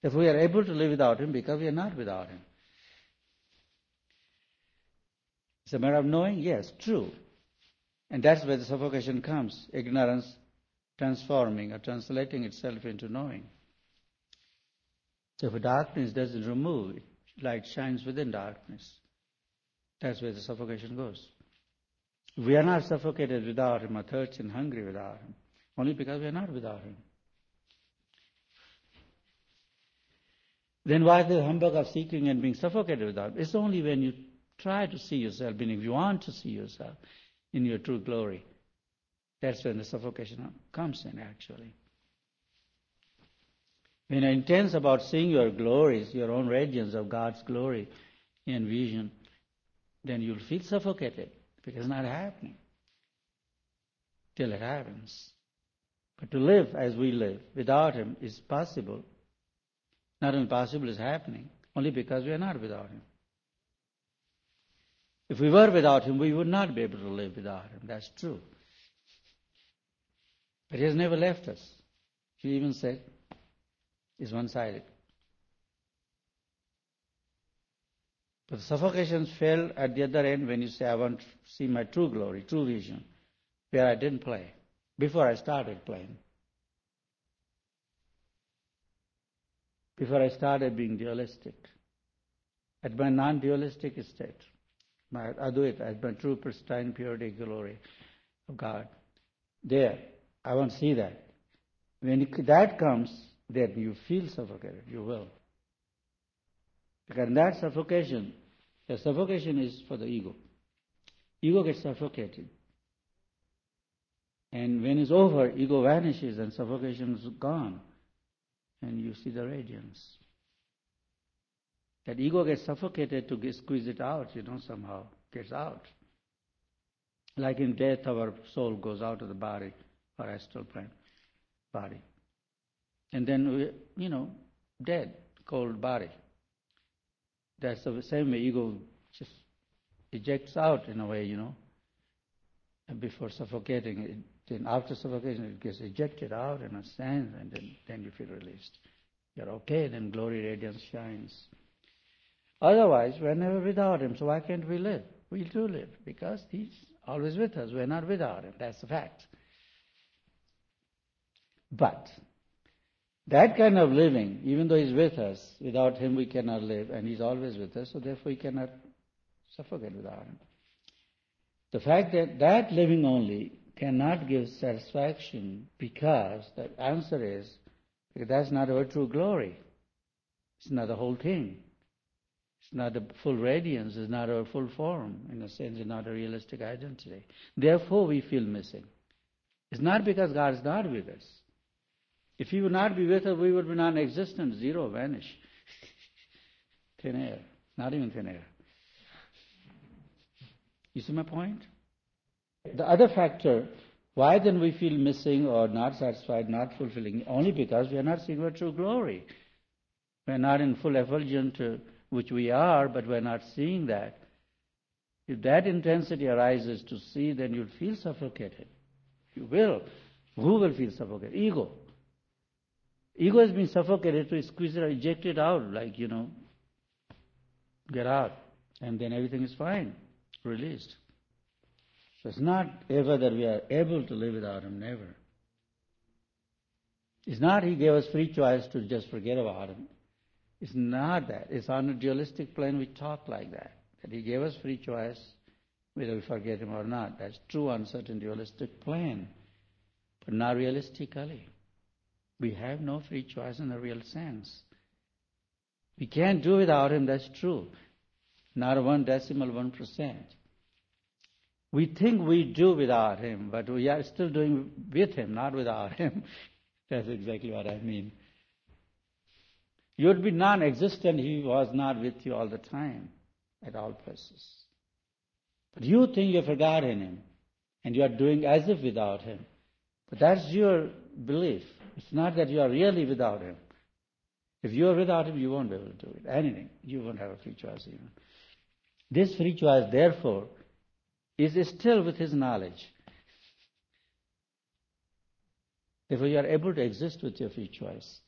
If we are able to live without Him, because we are not without Him. It's a matter of knowing, yes, true. And that's where the suffocation comes, ignorance transforming or translating itself into knowing. So if darkness doesn't remove, light shines within darkness. That's where the suffocation goes. We are not suffocated without Him or thirsty and hungry without Him, only because we are not without Him. Then why the humbug of seeking and being suffocated without Him? It's only when you try to see yourself, meaning if you want to see yourself in your true glory, that's when the suffocation comes in, actually. When you're intense about seeing your glories, your own radiance of God's glory and vision, then you'll feel suffocated because it's not happening till it happens. But to live as we live without Him is possible. Not only possible, it's happening, only because we are not without Him. If we were without Him, we would not be able to live without Him. That's true. But He has never left us. He even said, it's one-sided. But the suffocations fail at the other end when you say, I want to see my true glory, true vision, where I didn't play, before I started playing. Before I started being dualistic. At my non-dualistic state, my Advaita, at my true pristine purity glory of God. There, I want to see that. When that comes, then you feel suffocated. You will. Because in that suffocation, the suffocation is for the ego. Ego gets suffocated. And when it's over, ego vanishes and suffocation is gone. And you see the radiance. That ego gets suffocated to squeeze it out, somehow gets out. Like in death, our soul goes out of the body, our astral plane, body. And then, dead, cold body. That's the same way ego just ejects out in a way, and before suffocating it. Then after suffocation, it gets ejected out in a sense, and then you feel released. You're okay, then glory radiance shines. Otherwise, we're never without Him, so why can't we live? We do live, because He's always with us. We're not without Him. That's the fact. But that kind of living, even though He's with us, without Him we cannot live, and He's always with us, so therefore we cannot suffocate without Him. The fact that living only cannot give satisfaction because the answer is, because that's not our true glory. It's not the whole thing. It's not the full radiance. It's not our full form. In a sense, it's not a realistic identity. Therefore, we feel missing. It's not because God is not with us. If He would not be with us, we would be non-existent, zero, vanish. Thin air. Not even thin air. You see my point? The other factor, why then we feel missing or not satisfied, not fulfilling, only because we are not seeing our true glory. We are not in full effulgence, which we are, but we are not seeing that. If that intensity arises to see, then you'll feel suffocated. You will. Who will feel suffocated? Ego. Ego has been suffocated, to squeeze it or eject it out, like, get out. And then everything is fine, released. So it's not ever that we are able to live without Him, never. It's not He gave us free choice to just forget about Him. It's not that. It's on a dualistic plane we talk like that. That He gave us free choice whether we forget Him or not. That's true on certain dualistic plane, but not realistically. We have no free choice in a real sense. We can't do without Him, that's true. Not 0.1%. We think we do without Him, but we are still doing with Him, not without Him. That's exactly what I mean. You would be non-existent if He was not with you all the time, at all places. But you think you have forgotten Him, and you are doing as if without Him. But that's your belief. It's not that you are really without Him. If you are without Him, you won't be able to do it. Anything. You won't have a free choice even. This free choice, therefore, is still with His knowledge. Therefore, you are able to exist with your free choice.